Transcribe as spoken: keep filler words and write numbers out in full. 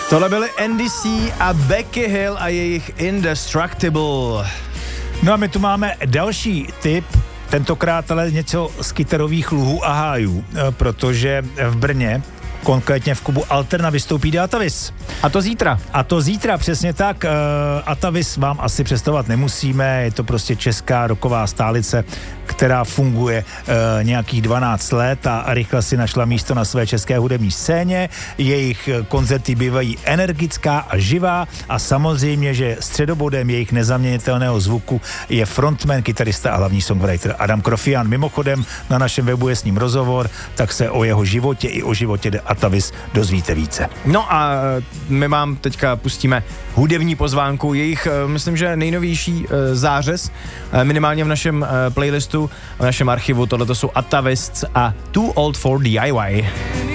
Tohle byly N D C a Becky Hill a jejich Indestructible. No a my tu máme další tip, tentokrát ale něco z kytarových luhů a hájů, protože v Brně, konkrétně v klubu Alterna, vystoupí The Atavis. A to zítra. A to zítra, přesně tak. Uh, Atavis vám asi představovat nemusíme, je to prostě česká rocková stálice, která funguje uh, nějakých dvanáct let a rychle si našla místo na své české hudební scéně. Jejich koncerty bývají energická a živá a samozřejmě, že středobodem jejich nezaměnitelného zvuku je frontman, kytarista a hlavní songwriter Adam Krofian. Mimochodem, na našem webu je s ním rozhovor, tak se o jeho životě i o životě The Atavis dozvíte více. No a my vám teďka pustíme hudební pozvánku, jejich, myslím, že nejnovější zářez, minimálně v našem playlistu, v našem archivu, tohleto jsou Atavists a Too Old for D I Y.